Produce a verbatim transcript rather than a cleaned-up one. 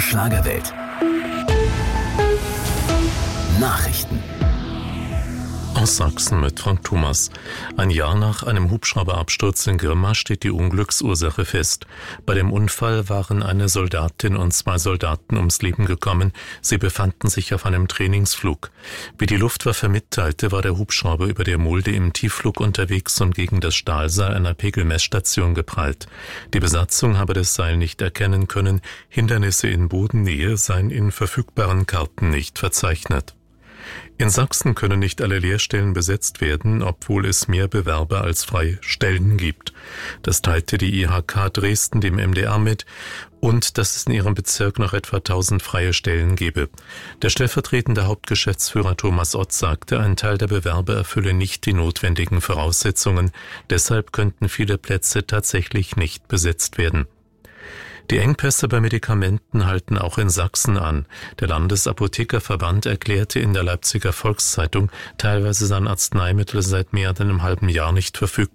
Schlagerwelt. Nachrichten. Aus Sachsen mit Frank Thomas. Ein Jahr nach einem Hubschrauberabsturz in Grimma steht die Unglücksursache fest. Bei dem Unfall waren eine Soldatin und zwei Soldaten ums Leben gekommen. Sie befanden sich auf einem Trainingsflug. Wie die Luftwaffe mitteilte, war der Hubschrauber über der Mulde im Tiefflug unterwegs und gegen das Stahlseil einer Pegelmessstation geprallt. Die Besatzung habe das Seil nicht erkennen können. Hindernisse in Bodennähe seien in verfügbaren Karten nicht verzeichnet. In Sachsen können nicht alle Lehrstellen besetzt werden, obwohl es mehr Bewerber als freie Stellen gibt. Das teilte die I H K Dresden dem M D R mit und dass es in ihrem Bezirk noch etwa tausend freie Stellen gebe. Der stellvertretende Hauptgeschäftsführer Thomas Ott sagte, ein Teil der Bewerber erfülle nicht die notwendigen Voraussetzungen. Deshalb könnten viele Plätze tatsächlich nicht besetzt werden. Die Engpässe bei Medikamenten halten auch in Sachsen an. Der Landesapothekerverband erklärte in der Leipziger Volkszeitung, teilweise seien Arzneimittel seit mehr als einem halben Jahr nicht verfügbar.